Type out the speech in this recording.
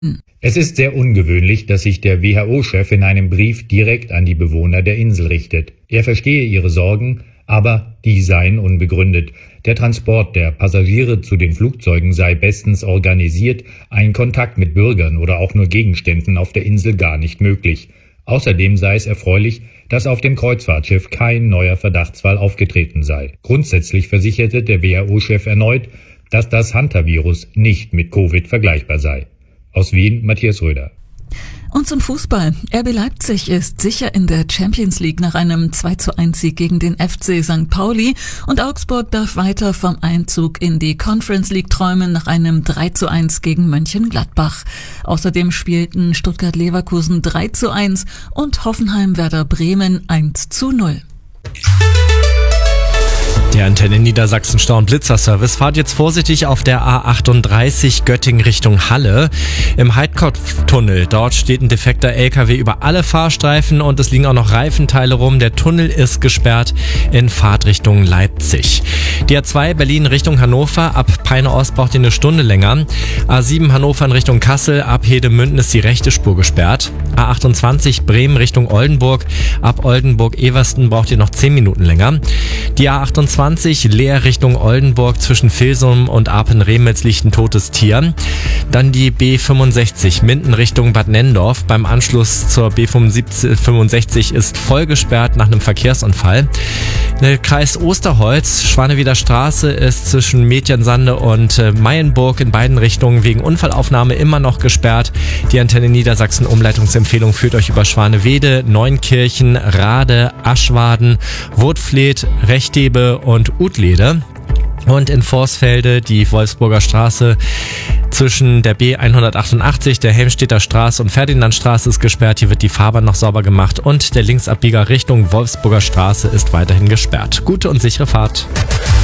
Es ist sehr ungewöhnlich, dass sich der WHO-Chef in einem Brief direkt an die Bewohner der Insel richtet. Er verstehe ihre Sorgen, aber die seien unbegründet. Der Transport der Passagiere zu den Flugzeugen sei bestens organisiert, ein Kontakt mit Bürgern oder auch nur Gegenständen auf der Insel gar nicht möglich. Außerdem sei es erfreulich, dass auf dem Kreuzfahrtschiff kein neuer Verdachtsfall aufgetreten sei. Grundsätzlich versicherte der WHO-Chef erneut, dass das Hantavirus nicht mit Covid vergleichbar sei. Aus Wien, Matthias Röder. Und zum Fußball. RB Leipzig ist sicher in der Champions League nach einem 2:1-Sieg gegen den FC St. Pauli und Augsburg darf weiter vom Einzug in die Conference League träumen nach einem 3:1 gegen Mönchengladbach. Außerdem spielten Stuttgart-Leverkusen 3:1 und Hoffenheim-Werder Bremen 1:0. Der Antenne Niedersachsen Stau- und Blitzerservice. Fahrt jetzt vorsichtig auf der A38 Göttingen Richtung Halle. Im Heidkopftunnel, dort steht ein defekter LKW über alle Fahrstreifen und es liegen auch noch Reifenteile rum. Der Tunnel ist gesperrt in Fahrtrichtung Leipzig. Die A2 Berlin Richtung Hannover, ab Peine Ost braucht ihr eine Stunde länger. A7 Hannover in Richtung Kassel, ab Hedemünden ist die rechte Spur gesperrt. A28 Bremen Richtung Oldenburg, ab Oldenburg-Eversten braucht ihr noch 10 Minuten länger. Die A28 Leer Richtung Oldenburg zwischen Vilsum und Apen-Remitz liegt ein totes Tier. Dann die B65 Minden Richtung Bad Nennendorf. Beim Anschluss zur B65 ist voll gesperrt nach einem Verkehrsunfall. Der Kreis Osterholz, Schwaneweder Straße ist zwischen Mädchensande und Mayenburg in beiden Richtungen wegen Unfallaufnahme immer noch gesperrt. Die Antenne Niedersachsen Umleitungsempfehlung führt euch über Schwanewede, Neunkirchen, Rade, Aschwaden, Wurtfleet, Rechtebe und Utlede. Und in Vorsfelde die Wolfsburger Straße zwischen der B188, der Helmstedter Straße und Ferdinandstraße ist gesperrt. Hier wird die Fahrbahn noch sauber gemacht und der Linksabbieger Richtung Wolfsburger Straße ist weiterhin gesperrt. Gute und sichere Fahrt.